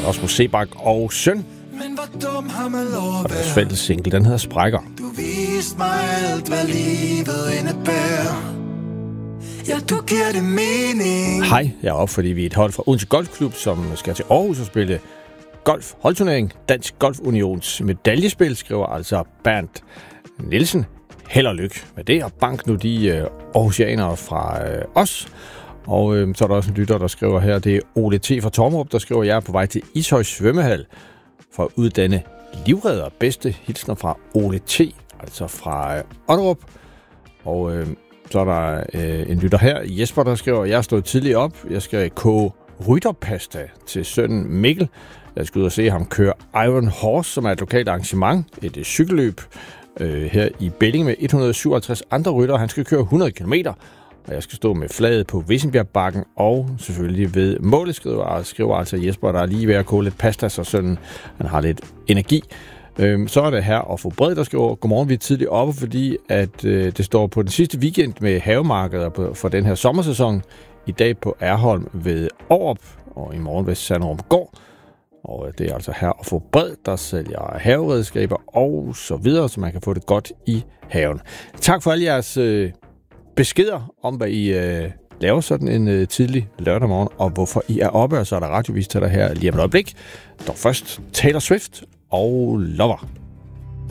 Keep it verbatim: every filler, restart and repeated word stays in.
Rasmus Seebach og Søn. Men hvor dum har man lov at Og deres være. fælles single, den hedder Sprækker. Du viste mig alt, hvad livet indebærer. Ja, du giver det mening. Hej, jeg er op, fordi vi er et hold fra Odense Golfklub, som skal til Aarhus og spille golf holdturnering. Dansk Golf Unions medaljespil, skriver altså Bernd Nielsen. Held og lykke med det, og bank nu de øh, aarhusianere fra øh, os. Og øh, så er der også en lytter, der skriver her, det er Ole T. fra Tormrup, der skriver, jeg er på vej til Ishøj Svømmehal for at uddanne livredder. Bedste hilsner fra Ole T., altså fra øh, Otterup. Og øh, så er der øh, en lytter her, Jesper, der skriver, jeg er stået tidligt op, jeg skal koge rytterpasta til sønnen Mikkel. Jeg skal ud og se ham køre Iron Horse, som er et lokalt arrangement, et cykelløb øh, her i Belling med et hundrede syvoghalvtreds andre ryttere. Han skal køre hundrede kilometer, og jeg skal stå med flaget på Vissenbjergbakken og selvfølgelig ved målet, skriver, skriver altså Jesper, der er lige ved at koge lidt pasta, så sønnen han har lidt energi. Øhm, så er det her og få bred, der skriver, godmorgen, vi er tidligt oppe, fordi at øh, det står på den sidste weekend med havemarkeder på, for den her sommersæson. I dag på Erholm ved Aarup, og i morgen ved Sanderum Gård. Og det er altså her og få bred, der sælger haveredskaber og så videre, så man kan få det godt i haven. Tak for alle jeres øh, beskeder om, hvad I øh, laver sådan en øh, tidlig lørdag morgen, og hvorfor I er oppe, og så er der radiovis til dig her lige om et øjeblik. Dog først Taylor Swift og Lover.